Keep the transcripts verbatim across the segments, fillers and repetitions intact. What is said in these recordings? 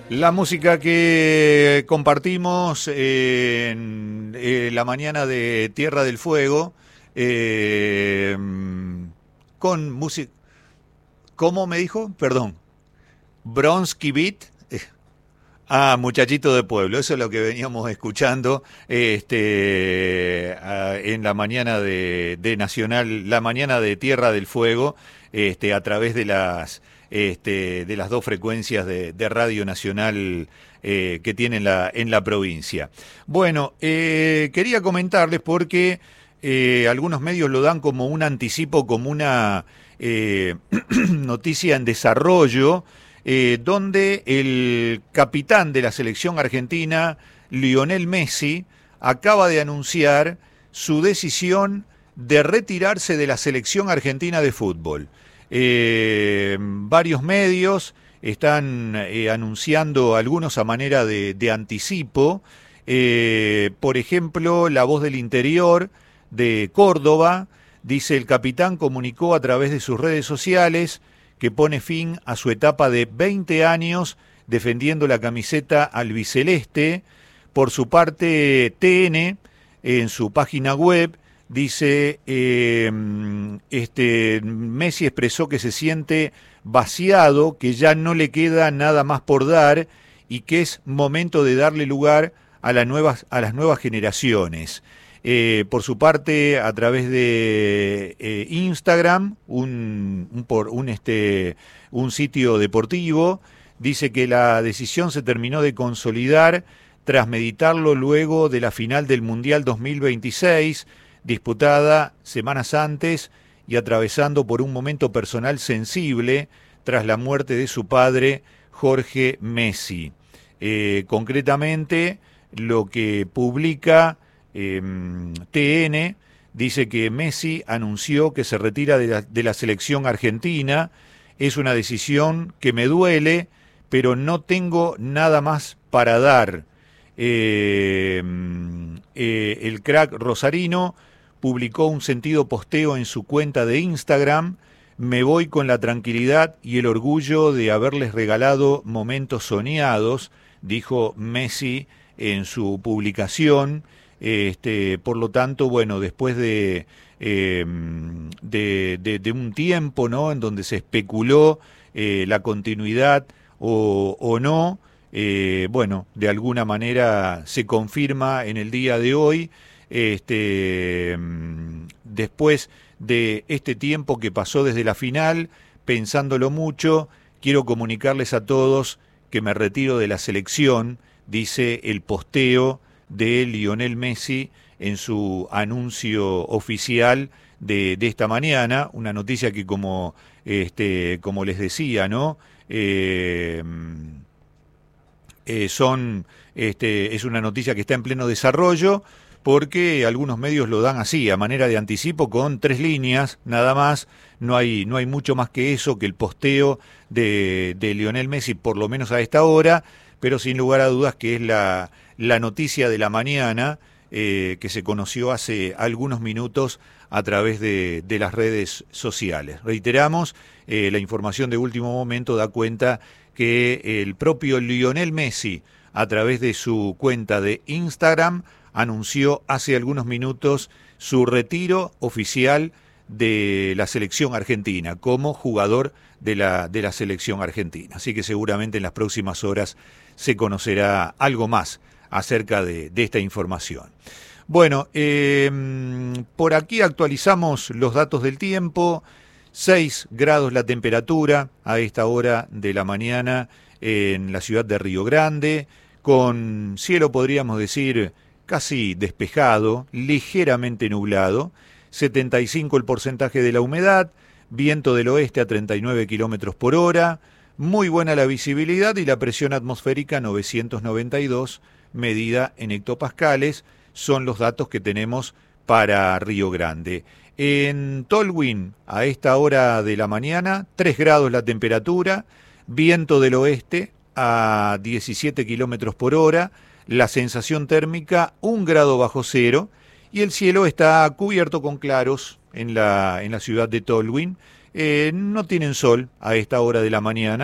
La música que compartimos en eh, la mañana de Tierra del Fuego, eh, con música, ¿cómo me dijo? Perdón, Bronski Beat. Ah, Muchachito de Pueblo, eso es lo que veníamos escuchando este, a, en la mañana de, de Nacional, la mañana de Tierra del Fuego, este, a través de las, este, de las dos frecuencias de, de Radio Nacional eh, que tiene en la, en la provincia. Bueno, eh, quería comentarles porque eh, algunos medios lo dan como un anticipo, como una eh, noticia en desarrollo, Eh, donde el capitán de la selección argentina, Lionel Messi, acaba de anunciar su decisión de retirarse de la selección argentina de fútbol. Eh, varios medios están eh, anunciando algunos a manera de, de anticipo. Eh, por ejemplo, La Voz del Interior de Córdoba dice: el capitán comunicó a través de sus redes sociales que pone fin a su etapa de veinte años defendiendo la camiseta albiceleste. Por su parte, T N, en su página web, dice, eh, este, Messi expresó que se siente vaciado, que ya no le queda nada más por dar y que es momento de darle lugar a, la nuevas, a las nuevas generaciones. Eh, por su parte, a través de eh, Instagram, un, un, por, un, este, un sitio deportivo, dice que la decisión se terminó de consolidar tras meditarlo luego de la final del Mundial dos mil veintiséis, disputada semanas antes y atravesando por un momento personal sensible tras la muerte de su padre, Jorge Messi. Eh, concretamente, lo que publica Eh, T N dice que Messi anunció que se retira de la, de la selección argentina. Es una decisión que me duele, pero no tengo nada más para dar. Eh, eh, el crack rosarino publicó un sentido posteo en su cuenta de Instagram: me voy con la tranquilidad y el orgullo de haberles regalado momentos soñados, dijo Messi en su publicación. Este, por lo tanto, bueno, después de, eh, de, de, de un tiempo, ¿no?, en donde se especuló eh, la continuidad o, o no, eh, bueno, de alguna manera se confirma en el día de hoy. Este, después de este tiempo que pasó desde la final, pensándolo mucho, quiero comunicarles a todos que me retiro de la selección, dice el posteo de Lionel Messi en su anuncio oficial de, de esta mañana, una noticia que como, este, como les decía, ¿no? Eh, eh, son, este, es una noticia que está en pleno desarrollo, porque algunos medios lo dan así, a manera de anticipo, con tres líneas, nada más. No hay, no hay mucho más que eso, que el posteo de, de Lionel Messi, por lo menos a esta hora, pero sin lugar a dudas que es la, la noticia de la mañana, eh, que se conoció hace algunos minutos a través de, de las redes sociales. Reiteramos, eh, la información de último momento da cuenta que el propio Lionel Messi, a través de su cuenta de Instagram, anunció hace algunos minutos su retiro oficial de la selección argentina, como jugador de la, de la selección argentina. Así que seguramente en las próximas horas se conocerá algo más acerca de, de esta información. Bueno, eh, por aquí actualizamos los datos del tiempo. seis grados la temperatura a esta hora de la mañana en la ciudad de Río Grande, con cielo, podríamos decir, casi despejado, ligeramente nublado, setenta y cinco el porcentaje de la humedad, viento del oeste a treinta y nueve kilómetros por hora, muy buena la visibilidad y la presión atmosférica novecientos noventa y dos, medida en hectopascales. Son los datos que tenemos para Río Grande. En Tolwyn, a esta hora de la mañana, tres grados la temperatura, viento del oeste a diecisiete kilómetros por hora, la sensación térmica un grado bajo cero y el cielo está cubierto con claros en la, en la ciudad de Tolwyn. Eh, no tienen sol a esta hora de la mañana,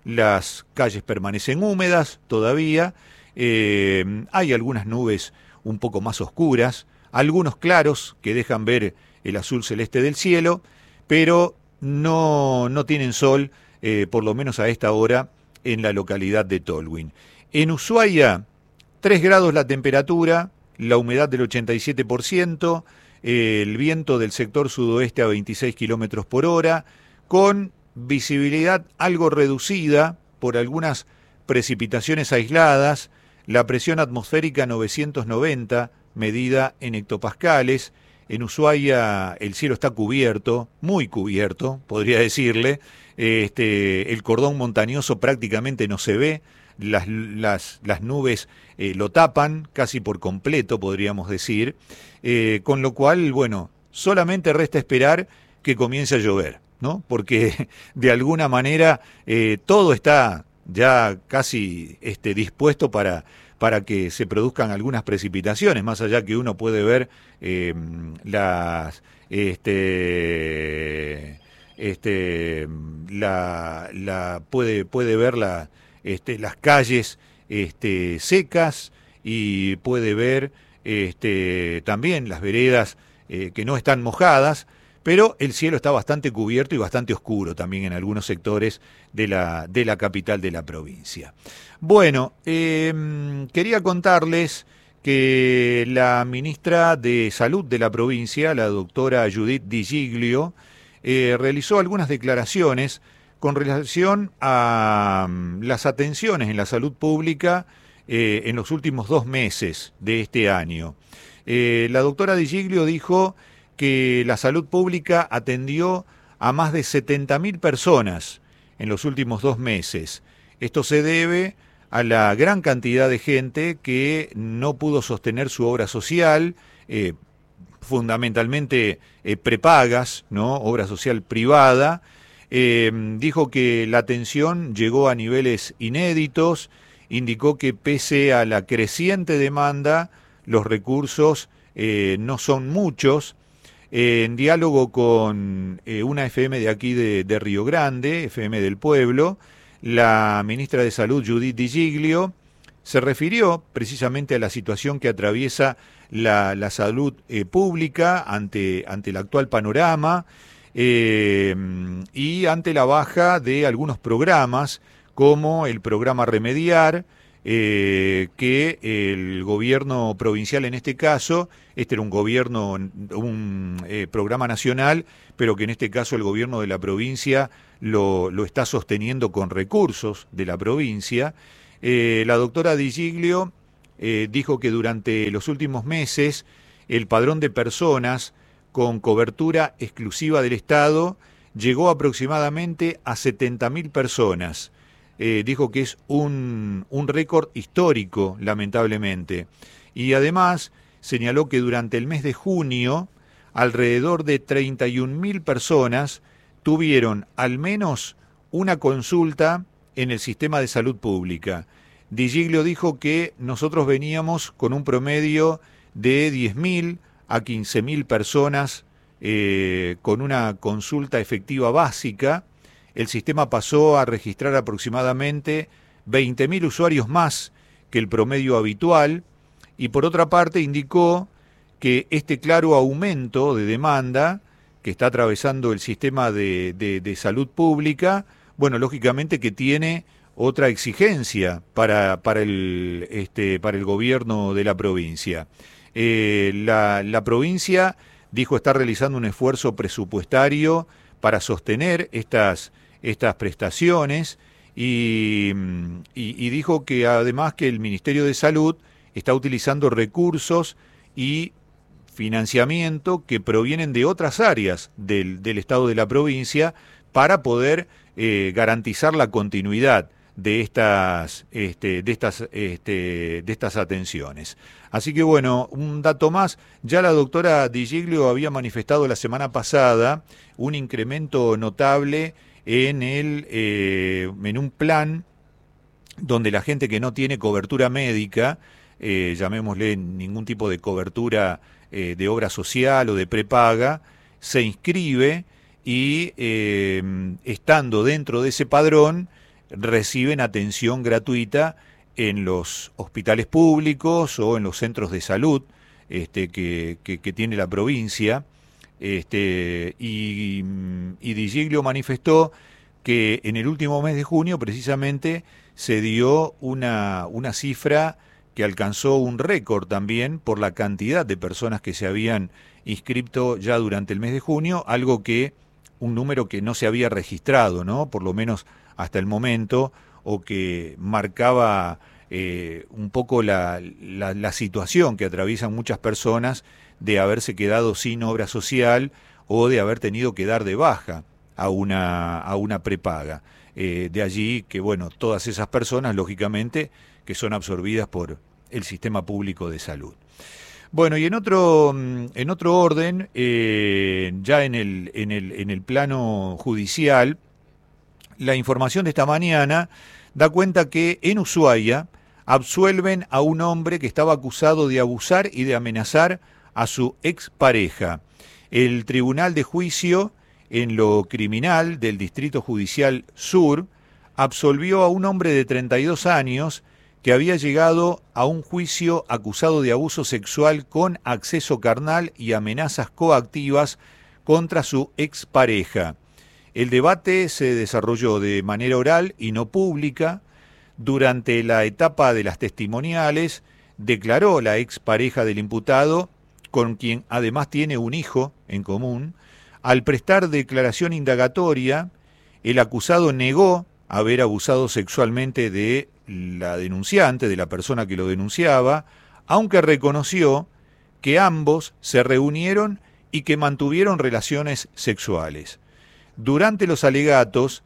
las calles permanecen húmedas todavía, eh, hay algunas nubes un poco más oscuras, algunos claros que dejan ver el azul celeste del cielo, pero no, no tienen sol, eh, por lo menos a esta hora, en la localidad de Tolwyn. En Ushuaia, tres grados la temperatura, la humedad del ochenta y siete por ciento, eh, el viento del sector sudoeste a veintiséis kilómetros por hora, con visibilidad algo reducida por algunas precipitaciones aisladas, la presión atmosférica novecientos noventa, medida en hectopascales. En Ushuaia el cielo está cubierto, muy cubierto, podría decirle. Este, el cordón montañoso prácticamente no se ve, las, las, las nubes eh, lo tapan casi por completo, podríamos decir, eh, con lo cual, bueno, solamente resta esperar que comience a llover, ¿no? Porque de alguna manera eh, todo está ya casi este, dispuesto para, para que se produzcan algunas precipitaciones, más allá que uno puede ver eh, las este este la, la puede puede ver la, este, las calles este, secas, y puede ver este, también las veredas eh, que no están mojadas, pero el cielo está bastante cubierto y bastante oscuro también en algunos sectores de la, de la capital de la provincia. Bueno, eh, quería contarles que la ministra de Salud de la provincia, la doctora Judith Di Giglio, eh, realizó algunas declaraciones con relación a um, las atenciones en la salud pública eh, en los últimos dos meses de este año. Eh, la doctora Di Giglio dijo que la salud pública atendió a más de setenta mil personas en los últimos dos meses. Esto se debe a la gran cantidad de gente que no pudo sostener su obra social, eh, fundamentalmente eh, prepagas, ¿no? Obra social privada. Eh, dijo que la atención llegó a niveles inéditos, indicó que pese a la creciente demanda, los recursos eh, no son muchos. Eh, en diálogo con eh, una F M de aquí de, de Río Grande, F M del Pueblo, la ministra de Salud, Judith Di Giglio, se refirió precisamente a la situación que atraviesa la, la salud eh, pública ante, ante el actual panorama eh, y ante la baja de algunos programas, como el programa Remediar, eh, que el gobierno provincial en este caso, este era un gobierno, un eh, programa nacional, pero que en este caso el gobierno de la provincia lo, lo está sosteniendo con recursos de la provincia. Eh, la doctora Di Giglio eh, dijo que durante los últimos meses el padrón de personas con cobertura exclusiva del Estado llegó aproximadamente a setenta mil personas. Eh, dijo que es un, un récord histórico, lamentablemente. Y además señaló que durante el mes de junio alrededor de treinta y un mil personas tuvieron al menos una consulta en el sistema de salud pública. Di Giglio dijo que nosotros veníamos con un promedio de diez mil a quince mil personas eh, con una consulta efectiva básica. El sistema pasó a registrar aproximadamente veinte mil usuarios más que el promedio habitual, y por otra parte indicó que este claro aumento de demanda que está atravesando el sistema de, de, de salud pública, bueno, lógicamente que tiene otra exigencia para, para, el, este, para el gobierno de la provincia. Eh, la, la provincia dijo estar realizando un esfuerzo presupuestario para sostener estas, estas prestaciones y, y, y dijo que además que el Ministerio de Salud está utilizando recursos y financiamiento que provienen de otras áreas del, del Estado de la provincia para poder eh, garantizar la continuidad de estas, este, de estas, este, de estas atenciones. Así que bueno, un dato más, ya la doctora Di Giglio había manifestado la semana pasada un incremento notable en, el, eh, en un plan donde la gente que no tiene cobertura médica, eh, llamémosle ningún tipo de cobertura eh, de obra social o de prepaga, se inscribe y eh, estando dentro de ese padrón, reciben atención gratuita en los hospitales públicos o en los centros de salud este, que, que, que tiene la provincia. Este, y, y Di Giglio manifestó que en el último mes de junio precisamente se dio una, una cifra que alcanzó un récord también por la cantidad de personas que se habían inscrito ya durante el mes de junio, algo que, un número que no se había registrado, ¿no? Por lo menos hasta el momento, o que marcaba eh, un poco la, la, la situación que atraviesan muchas personas de haberse quedado sin obra social o de haber tenido que dar de baja a una, a una prepaga. Eh, de allí que, bueno, todas esas personas, lógicamente, que son absorbidas por el sistema público de salud. Bueno, y en otro, en otro orden, eh, ya en el, en, el, en el plano judicial, la información de esta mañana da cuenta que en Ushuaia absuelven a un hombre que estaba acusado de abusar y de amenazar a su expareja. El Tribunal de Juicio en lo Criminal del Distrito Judicial Sur absolvió a un hombre de treinta y dos años que había llegado a un juicio acusado de abuso sexual con acceso carnal y amenazas coactivas contra su expareja. El debate se desarrolló de manera oral y no pública. Durante la etapa de las testimoniales, declaró la expareja del imputado, con quien además tiene un hijo en común. Al prestar declaración indagatoria, el acusado negó haber abusado sexualmente de la denunciante, de la persona que lo denunciaba, aunque reconoció que ambos se reunieron y que mantuvieron relaciones sexuales. Durante los alegatos,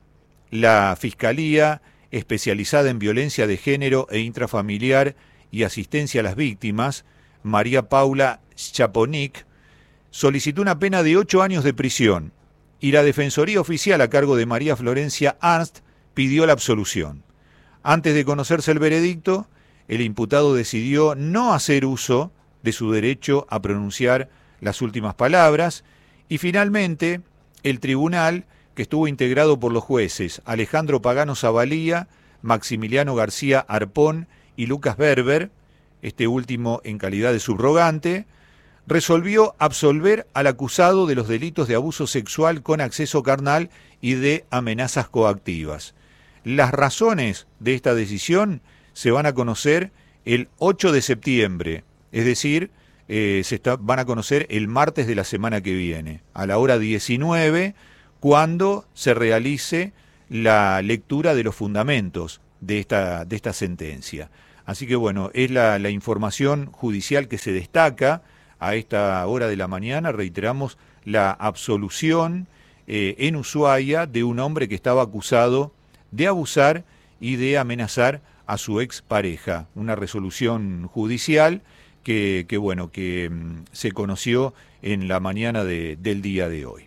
la Fiscalía, especializada en violencia de género e intrafamiliar y asistencia a las víctimas, María Paula Chaponik, solicitó una pena de ocho años de prisión y la Defensoría Oficial a cargo de María Florencia Arnst pidió la absolución. Antes de conocerse el veredicto, el imputado decidió no hacer uso de su derecho a pronunciar las últimas palabras y finalmente el tribunal, que estuvo integrado por los jueces Alejandro Pagano Zavalía, Maximiliano García Arpón y Lucas Berber, este último en calidad de subrogante, resolvió absolver al acusado de los delitos de abuso sexual con acceso carnal y de amenazas coactivas. Las razones de esta decisión se van a conocer el ocho de septiembre, es decir, eh, se está, van a conocer el martes de la semana que viene, a la hora diecinueve, cuando se realice la lectura de los fundamentos de esta, de esta sentencia. Así que bueno, es la, la información judicial que se destaca a esta hora de la mañana. Reiteramos la absolución eh, en Ushuaia de un hombre que estaba acusado de abusar y de amenazar a su expareja. Una resolución judicial que, que bueno, que mm, se conoció en la mañana de, del día de hoy.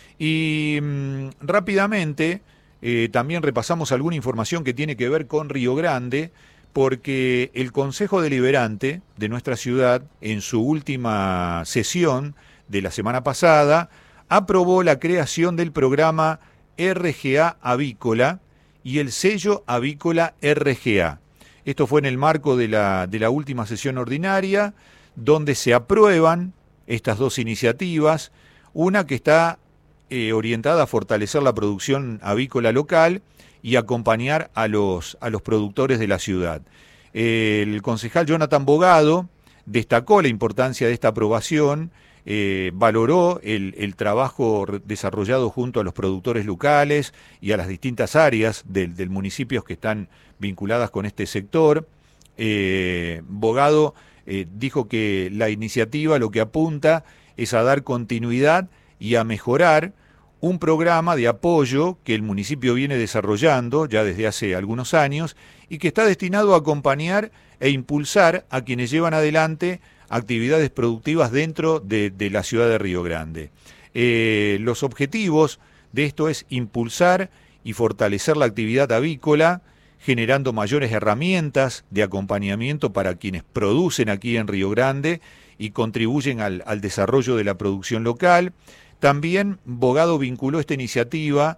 Y mm, rápidamente eh, también repasamos alguna información que tiene que ver con Río Grande, porque el Consejo Deliberante de nuestra ciudad, en su última sesión de la semana pasada, aprobó la creación del programa R G A Avícola y el sello avícola R G A. Esto fue en el marco de la, de la última sesión ordinaria, donde se aprueban estas dos iniciativas, una que está eh, orientada a fortalecer la producción avícola local y acompañar a los, a los productores de la ciudad. El concejal Jonathan Bogado destacó la importancia de esta aprobación, eh, valoró el, el trabajo desarrollado junto a los productores locales y a las distintas áreas del, del municipio que están vinculadas con este sector. Eh, Bogado eh, dijo que la iniciativa lo que apunta es a dar continuidad y a mejorar un programa de apoyo que el municipio viene desarrollando ya desde hace algunos años y que está destinado a acompañar e impulsar a quienes llevan adelante actividades productivas dentro de, de la ciudad de Río Grande. Eh, los objetivos de esto es impulsar y fortalecer la actividad avícola, generando mayores herramientas de acompañamiento para quienes producen aquí en Río Grande y contribuyen al, al desarrollo de la producción local. También Bogado vinculó esta iniciativa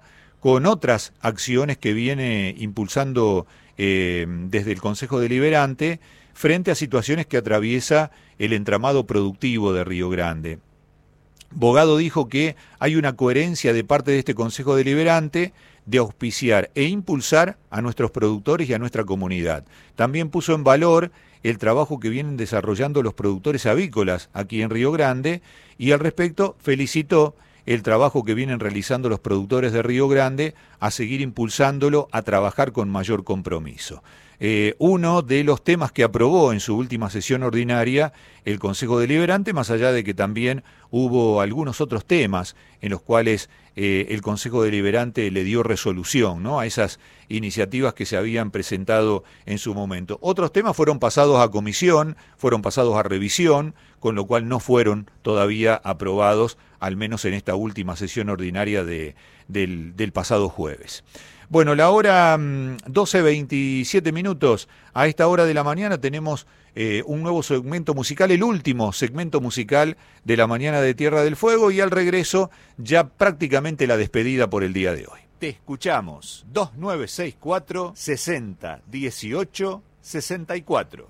con otras acciones que viene impulsando eh, desde el Consejo Deliberante frente a situaciones que atraviesa el entramado productivo de Río Grande. Bogado dijo que hay una coherencia de parte de este Consejo Deliberante de auspiciar e impulsar a nuestros productores y a nuestra comunidad. También puso en valor el trabajo que vienen desarrollando los productores avícolas aquí en Río Grande y al respecto felicitó el trabajo que vienen realizando los productores de Río Grande a seguir impulsándolo, a trabajar con mayor compromiso. Eh, uno de los temas que aprobó en su última sesión ordinaria el Consejo Deliberante, más allá de que también hubo algunos otros temas en los cuales eh, el Consejo Deliberante le dio resolución, ¿no?, a esas iniciativas que se habían presentado en su momento. Otros temas fueron pasados a comisión, fueron pasados a revisión, con lo cual no fueron todavía aprobados, al menos en esta última sesión ordinaria de, del, del pasado jueves. Bueno, la hora doce veintisiete minutos, a esta hora de la mañana tenemos eh, un nuevo segmento musical, el último segmento musical de la mañana de Tierra del Fuego, y al regreso ya prácticamente la despedida por el día de hoy. Te escuchamos, dos nueve seis cuatro, sesenta, dieciocho, sesenta y cuatro.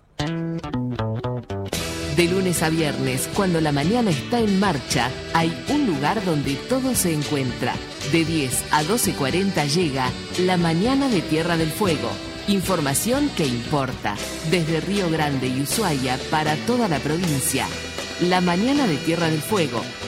De lunes a viernes, cuando la mañana está en marcha, hay un lugar donde todo se encuentra. De diez a doce cuarenta llega La Mañana de Tierra del Fuego. Información que importa. Desde Río Grande y Ushuaia para toda la provincia. La Mañana de Tierra del Fuego.